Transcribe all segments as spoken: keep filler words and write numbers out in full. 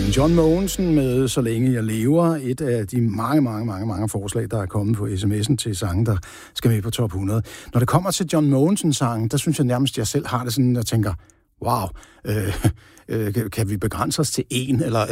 John Mogensen med Så længe jeg lever. Et af de mange, mange, mange, mange forslag, der er kommet på sms'en til sange, der skal med på top hundrede. Når det kommer til John Mogensen-sangen, der synes jeg nærmest, at jeg selv har det sådan, og tænker, wow, øh, øh, kan vi begrænse os til én? Eller,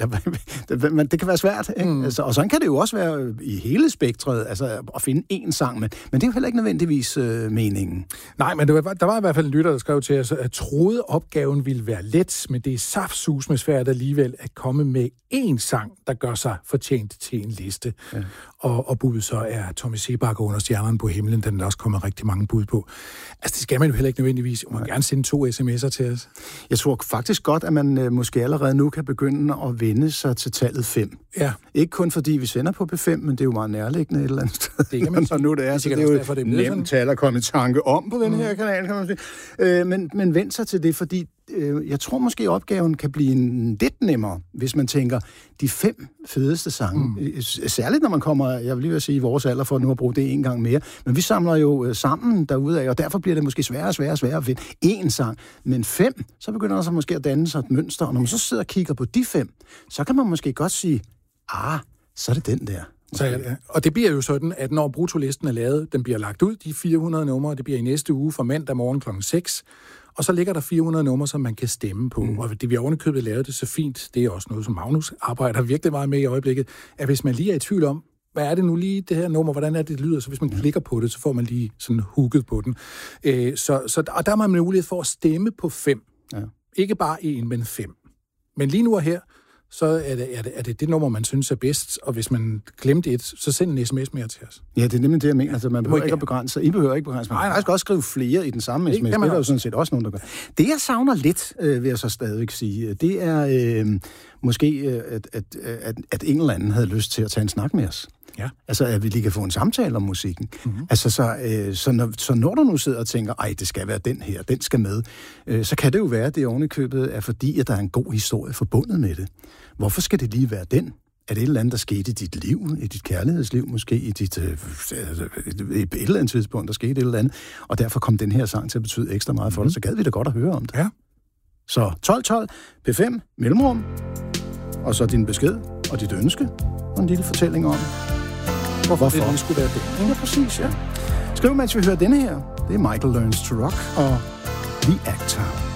eller, men det kan være svært. Ikke? Mm. Altså, og sådan kan det jo også være i hele spektret, altså at finde én sang, men, men det er jo heller ikke nødvendigvis øh, meningen. Nej, men det var, der var i hvert fald en lytter, der skrev til os, at troede opgaven ville være let, men det er saftsus med svært alligevel at komme med én sang, der gør sig fortjent til en liste. Ja. Og, og budet så er Tommy Seebakker under Stjernerne på himlen, den der også kommer rigtig mange bud på. Altså, det skal man jo heller ikke nødvendigvis. Man må gerne sende to sms'er til os. Jeg tror faktisk godt, at man øh, måske allerede nu kan begynde at vende sig til tallet fem. Ja. Ikke kun fordi vi sender på P fem, men det er jo meget nærliggende et eller andet sted. Det kan man sige. nu det er, det, så det er jo derfor, det er nemt tal at komme i tanke om på den mm. her kanal, kan man sige. Øh, men, men vend sig til det, fordi øh, jeg tror måske, opgaven kan blive en lidt nemmere, hvis man tænker, de fem fedeste sange. Mm. Særligt når man kommer, jeg vil lige vil sige, i vores alder, for nu at bruge det en gang mere. Men vi samler jo øh, sammen derudaf, og derfor bliver det måske sværere og sværere og sværere at finde én sang. Men fem, så begynder der så måske at danne sig et mønster, og når man så sidder og kigger på de fem, så kan man måske godt sige, ah, så er det den der. Så, ja. Og det bliver jo sådan, at når brutolisten er lavet, den bliver lagt ud, de fire hundrede numre, det bliver i næste uge fra mandag morgen klokken seks, og så ligger der fire hundrede numre, som man kan stemme på. Mm. Og det vi ovenikøbet lavet det så fint, det er også noget, som Magnus arbejder virkelig meget med i øjeblikket, at hvis man lige er i tvivl om, hvad er det nu lige, det her nummer, hvordan er det, det lyder, så hvis man klikker på det, så får man lige sådan hooket på den. Øh, så, så, og der har man mulighed for at stemme på fem. Ja. Ikke bare en, men fem. Men lige nu og her, så er det, er, det, er det det nummer, man synes er bedst, og hvis man glemte et, så send en sms mere til os. Ja, det er nemlig det, jeg mener. Altså, man behøver ikke at begrænse sig. I behøver ikke begrænse sig. Man kan faktisk også skrive flere i den samme sms. Det, det er der jo sådan set også nogen, der gør. Det, jeg savner lidt, øh, vil jeg så stadigvæk sige, det er øh, måske, øh, at, at, at, at en eller anden havde lyst til at tage en snak med os. Ja. Altså, at vi lige kan få en samtale om musikken. Mm-hmm. Altså, så, øh, så, når, så når du nu sidder og tænker, ej, det skal være den her, den skal med, øh, så kan det jo være, at det ovenikøbet er fordi, at der er en god historie forbundet med det. Hvorfor skal det lige være den? Er det et eller andet, der skete i dit liv, i dit kærlighedsliv, måske i dit, øh, et eller andet tidspunkt, der skete et eller andet, og derfor kom den her sang til at betyde ekstra meget for mm-hmm. dig, så gad vi da godt at høre om det. Ja. Så tolv tolv, P fem, mellemrum, og så din besked og dit ønske, og en lille fortælling om hvorfor, hvorfor det skulle være det. Ja, præcis, ja. Skriv, mens vi hører denne her. Det er Michael Learns to Rock og The Actor.